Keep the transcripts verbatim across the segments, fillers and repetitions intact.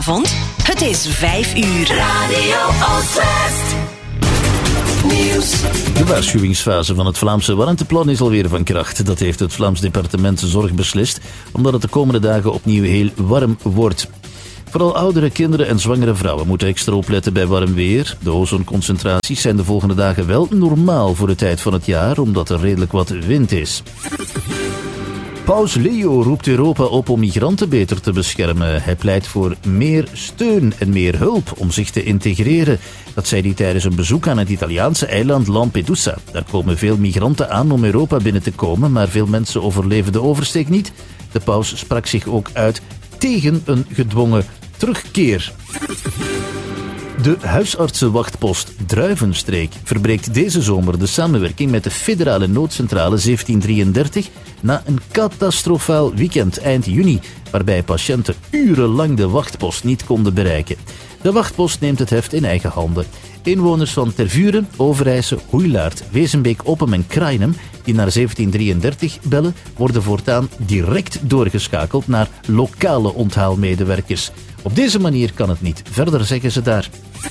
Goedenavond, het is vijf uur. Radio Oost-West. Nieuws. De waarschuwingsfase van het Vlaamse warmteplan is alweer van kracht. Dat heeft het Vlaams departement Zorg beslist, omdat het de komende dagen opnieuw heel warm wordt. Vooral oudere kinderen en zwangere vrouwen moeten extra opletten bij warm weer. De ozonconcentraties zijn de volgende dagen wel normaal voor de tijd van het jaar, omdat er redelijk wat wind is. Paus Leo roept Europa op om migranten beter te beschermen. Hij pleit voor meer steun en meer hulp om zich te integreren. Dat zei hij tijdens een bezoek aan het Italiaanse eiland Lampedusa. Daar komen veel migranten aan om Europa binnen te komen, maar veel mensen overleven de oversteek niet. De paus sprak zich ook uit tegen een gedwongen terugkeer. De huisartsenwachtpost Druivenstreek verbreekt deze zomer de samenwerking met de federale noodcentrale zeventien drieëndertig na een catastrofaal weekend eind juni, waarbij patiënten urenlang de wachtpost niet konden bereiken. De wachtpost neemt het heft in eigen handen. Inwoners van Tervuren, Overijse, Hoeilaard, Wezenbeek, Oppem en Krainem die naar zeventien drieëndertig bellen, worden voortaan direct doorgeschakeld naar lokale onthaalmedewerkers. Op deze manier kan het niet verder, zeggen ze daar.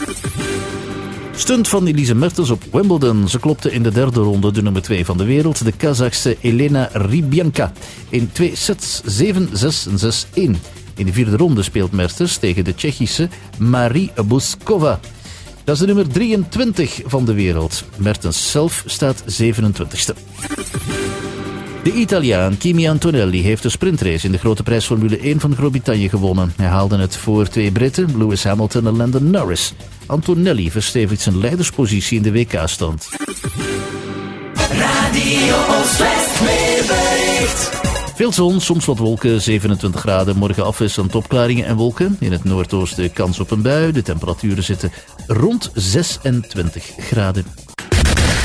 Stunt van Elise Mertens op Wimbledon. Ze klopte in de derde ronde de nummer twee van de wereld, de Kazachse Elena Rybyanka, in twee sets, zeven zes en zes een. In de vierde ronde speelt Mertens tegen de Tsjechische Marie Buskova. Dat is de nummer drieëntwintig van de wereld. Mertens zelf staat zevenentwintigste. De Italiaan Kimi Antonelli heeft de sprintrace in de grote prijs Formule één van Groot-Brittannië gewonnen. Hij haalde het voor twee Britten, Lewis Hamilton en Lando Norris. Antonelli verstevigt zijn leiderspositie in de W K-stand. Radio Oost-West weerbericht. Veel zon, soms wat wolken, zevenentwintig graden. Morgen afwisselend opklaringen en wolken. In het noordoosten kans op een bui. De temperaturen zitten rond zesentwintig graden.